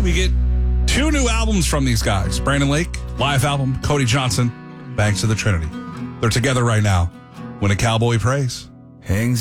we get 2 new albums from these guys. Brandon Lake, live album. Cody Johnson, Banks of the Trinity. They're together right now. When a Cowboy Prays. Hangs